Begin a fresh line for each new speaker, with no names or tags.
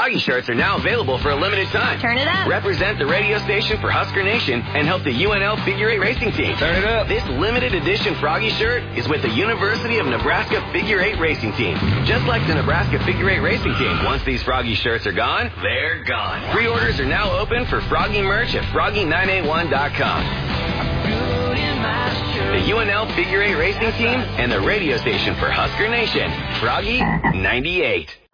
Froggy shirts are now available for a limited time.
Turn it up.
Represent the radio station for Husker Nation and help the UNL Figure 8 racing team.
Turn it up.
This limited edition Froggy shirt is with the University of Nebraska Figure 8 racing team. Just like the Nebraska Figure 8 racing team, once these Froggy shirts are gone, they're gone. Pre-orders are now open for Froggy merch at Froggy981.com. The UNL Figure 8 racing team and the radio station for Husker Nation, Froggy 98.